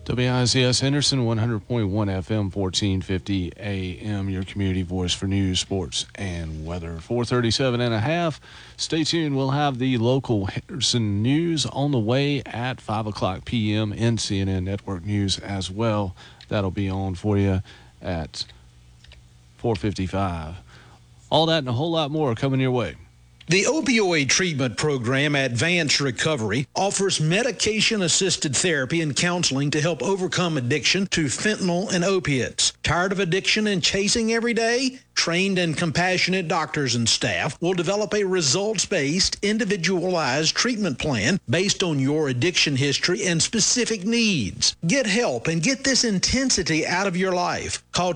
WICS Henderson, 100.1 FM, 1450 AM, your community voice for news, sports, and weather. 4:37 and a half. Stay tuned. We'll have the local Henderson news on the way at 5 o'clock p.m. in CNN Network News as well. That'll be on for you at 4:55. All that and a whole lot more coming your way. The opioid treatment program, Advanced Recovery, offers medication-assisted therapy and counseling to help overcome addiction to fentanyl and opiates. Tired of addiction and chasing every day? Trained and compassionate doctors and staff will develop a results-based, individualized treatment plan based on your addiction history and specific needs. Get help and get this intensity out of your life. Call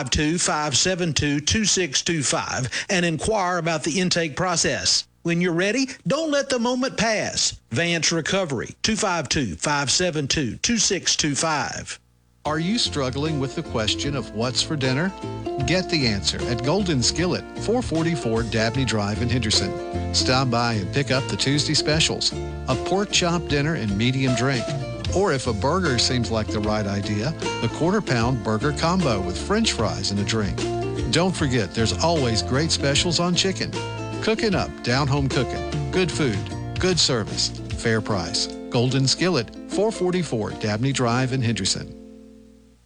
252-572-2625 and inquire about the intake process. When you're ready, don't let the moment pass. Advanced Recovery, 252-572-2625. Are you struggling with the question of what's for dinner? Get the answer at Golden Skillet, 444 Dabney Drive in Henderson. Stop by and pick up the Tuesday specials, a pork chop dinner and medium drink. Or if a burger seems like the right idea, the quarter-pound burger combo with French fries and a drink. Don't forget, there's always great specials on chicken. Cooking up, down-home cooking. Good food, good service, fair price. Golden Skillet, 444 Dabney Drive in Henderson.